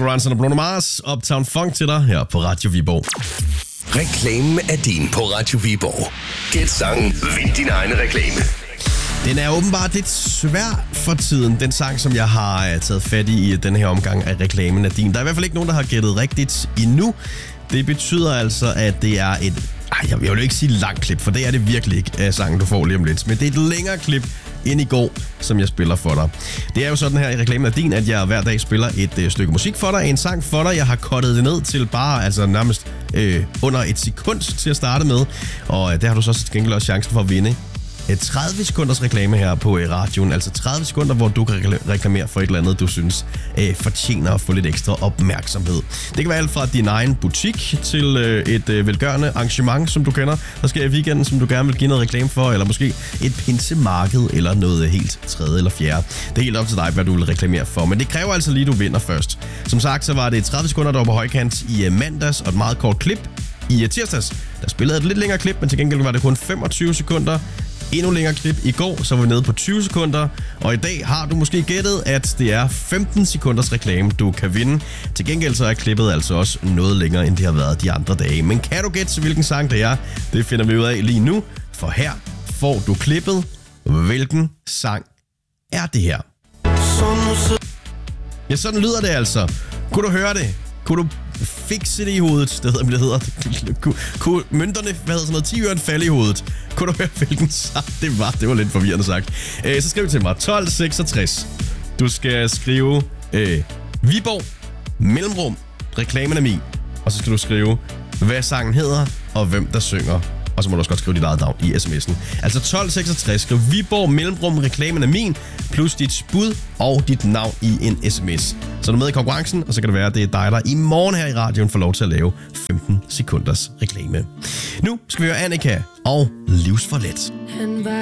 Marco Ronson og Bruno Mars. Uptown Funk til dig her på Radio Viborg. Reklamen er din på Radio Viborg. Gæt sangen, vind din egen reklame. Den er åbenbart lidt svær for tiden, den sang, som jeg har taget fat i den her omgang af Reklamen er din. Der er i hvert fald ikke nogen, der har gættet rigtigt endnu. Det betyder altså, at det er et... jeg vil jo ikke sige langt klip, for det er det virkelig ikke af sangen, du får lige om lidt. Men det er et længere klip ind i går, som jeg spiller for dig. Det er jo sådan her i Reklamen af din, at jeg hver dag spiller et stykke musik for dig, en sang for dig. Jeg har cuttet det ned til bare nærmest under et sekund til at starte med. Og der har du så til gengæld også chancen for at vinde 30 sekunders reklame her på radioen. Altså 30 sekunder, hvor du kan reklamere for et eller andet, du synes fortjener at få lidt ekstra opmærksomhed. Det kan være alt fra din egen butik til et velgørende arrangement, som du kender, der sker i weekenden, som du gerne vil give noget reklame for, eller måske et pinsemarked, eller noget helt tredje eller fjerde. Det er helt op til dig, hvad du vil reklamere for, men det kræver altså lige, at du vinder først. Som sagt, så var det 30 sekunder, der var på højkant i mandags, og et meget kort klip i tirsdags. Der spillede et lidt længere klip, men til gengæld var det kun 25 sekunder. Endnu længere klip i går, så var vi nede på 20 sekunder. Og i dag har du måske gættet, at det er 15 sekunders reklame, du kan vinde. Til gengæld så er klippet altså også noget længere, end det har været de andre dage. Men kan du gætte, hvilken sang det er? Det finder vi ud af lige nu. For her får du klippet. Hvilken sang er det her? Ja, sådan lyder det altså. Kunne du høre det? Kunne du fikse det i hovedet? Det hedder. Kunne mønterne, 10 øre falde i hovedet? Kunne du høre, hvilken sang det var? Det var lidt forvirrende sagt. Så skriv til mig 1266. Du skal skrive Viborg, mellemrum, Reklamen er min. Og så skal du skrive, hvad sangen hedder, og hvem der synger. Og så må du også godt skrive dit eget navn i sms'en. Altså 1266, skriv Viborg, mellemrum, Reklamen er min, plus dit bud og dit navn i en sms. Så er du med i konkurrencen, og så kan det være, at det er dig, der i morgen her i radioen får lov til at lave 15 sekunders reklame. Nu skal vi høre Annika og Livsforlet.